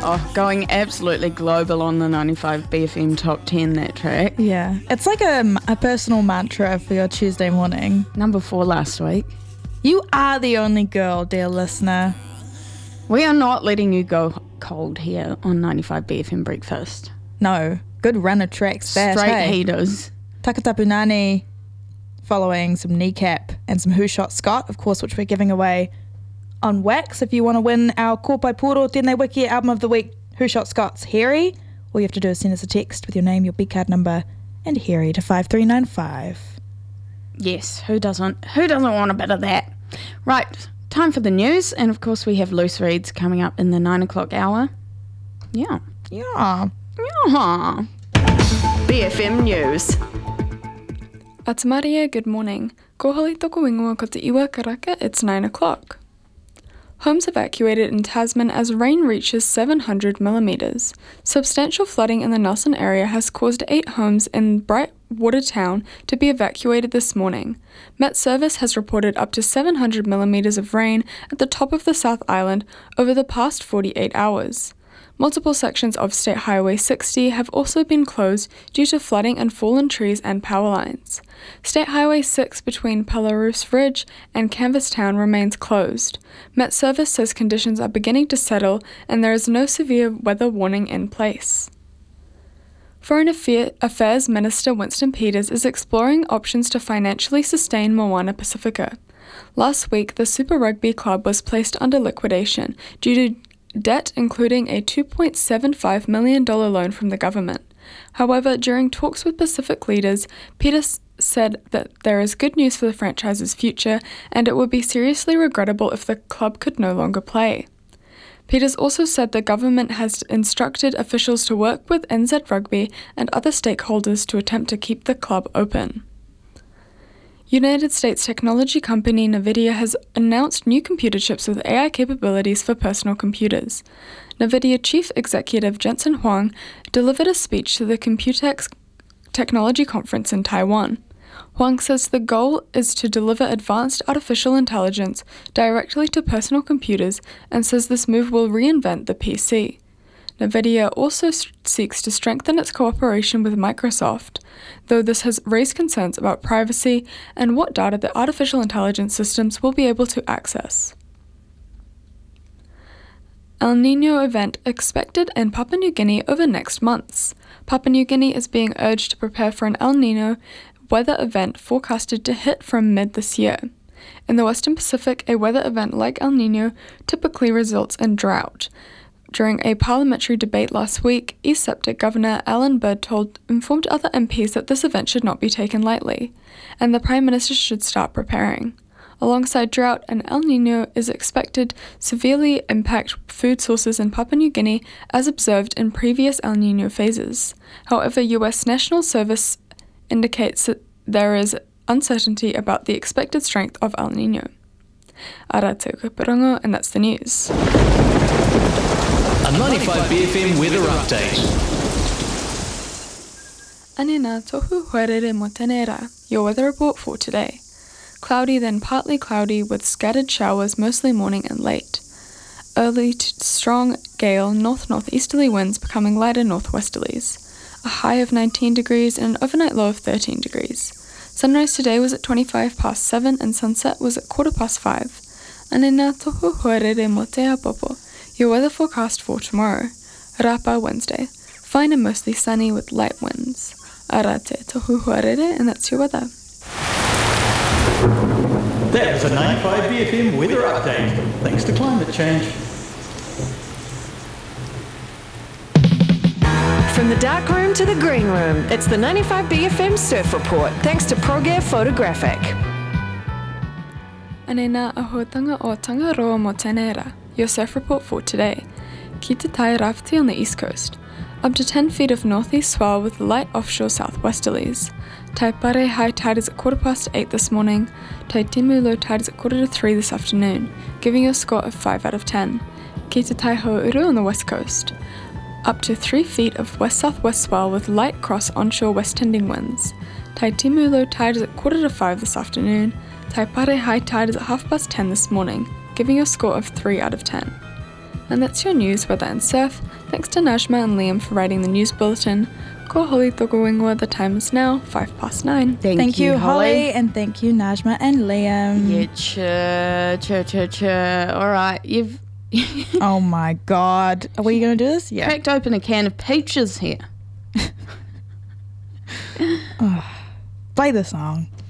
Oh, going absolutely global on the 95 BFM Top 10, that track. Yeah. It's like a personal mantra for your Tuesday morning. Number 4 last week. You are the only girl, dear listener. We are not letting you go cold here on 95 BFM Breakfast. No. Good run of tracks there. Straight heaters. Takatapunani following some Kneecap and some Who Shot Scott, of course, which we're giving away on Wax. If you want to win our Kōpai Puro Tēnei Wiki Album of the Week, Who Shot Scott's Harry, all you have to do is send us a text with your name, your B card number, and Harry to 5395. Yes, who doesn't want a bit of that? Right, time for the news, and of course we have loose reads coming up in the 9 o'clock hour. Yeah. BFM News. Atamaria, good morning. Ko holi toko ingoa ko te iwa karaka, it's 9 o'clock. Homes evacuated in Tasman as rain reaches 700 millimetres. Substantial flooding in the Nelson area has caused 8 homes in Brightwater Town to be evacuated this morning. Met Service has reported up to 700 millimetres of rain at the top of the South Island over the past 48 hours. Multiple sections of State Highway 60 have also been closed due to flooding and fallen trees and power lines. State Highway 6 between Belarus Ridge and Canvastown remains closed. Met Service says conditions are beginning to settle and there is no severe weather warning in place. Foreign Affairs Minister Winston Peters is exploring options to financially sustain Moana Pacifica. Last week, the Super Rugby club was placed under liquidation due to debt including a $2.75 million loan from the government. However, during talks with Pacific leaders, Peters said that there is good news for the franchise's future and it would be seriously regrettable if the club could no longer play. Peters also said the government has instructed officials to work with NZ Rugby and other stakeholders to attempt to keep the club open. United States technology company NVIDIA has announced new computer chips with AI capabilities for personal computers. NVIDIA Chief Executive Jensen Huang delivered a speech to the Computex Technology Conference in Taiwan. Huang says the goal is to deliver advanced artificial intelligence directly to personal computers and says this move will reinvent the PC. NVIDIA also seeks to strengthen its cooperation with Microsoft, though this has raised concerns about privacy and what data the artificial intelligence systems will be able to access. El Niño event expected in Papua New Guinea over next months. Papua New Guinea is being urged to prepare for an El Niño weather event forecasted to hit from mid this year. In the Western Pacific, a weather event like El Niño typically results in drought. During a parliamentary debate last week, East Septic Governor Alan Bird informed other MPs that this event should not be taken lightly, and the Prime Minister should start preparing. Alongside drought, an El Niño is expected severely impact food sources in Papua New Guinea as observed in previous El Niño phases. However, US National Service indicates that there is uncertainty about the expected strength of El Niño. Ara te kuparongo, and that's the news. A 95 BFM weather update. Anena tohu huarere mo tenera, your weather report for today. Cloudy then partly cloudy with scattered showers mostly morning and late. Early to strong gale north-northeasterly winds becoming lighter northwesterlies. A high of 19 degrees and an overnight low of 13 degrees. Sunrise today was at 7:25 and sunset was at 5:15. Anena tohu huarere mo te apopo. Your weather forecast for tomorrow. Rapa Wednesday. Fine and mostly sunny with light winds. Arate tohu huarere, and that's your weather. That was a 95 BFM weather update. Thanks to climate change. From the dark room to the green room, it's the 95 BFM Surf Report, thanks to ProGear Photographic. Anena ahotanga o Tangaroa mo Tenera. Your surf report for today. Ki te tai rafti on the east coast. Up to 10 feet of northeast swell with light offshore southwesterlies. Taipare high tide is at 8:15 this morning. Taitimu low tide is at 2:45 this afternoon, giving you a score of 5 out of 10. Ki te tai Ho'ouru on the west coast. Up to 3 feet of west-southwest swell with light cross onshore west-tending winds. Taitimu low tide is at 4:45 this afternoon. Taipare high tide is at 10:30 this morning, giving you a score of 3 out of 10. And that's your news, weather and surf. Thanks to Najma and Liam for writing the news bulletin. Ko holi toko ingoa, the time is now 9:05. Thank you, Holly, and thank you, Najma and Liam. Yeah, All right, you've Oh my God. Are we going to do this? Yeah. cracked open a can of peaches here. Play the song.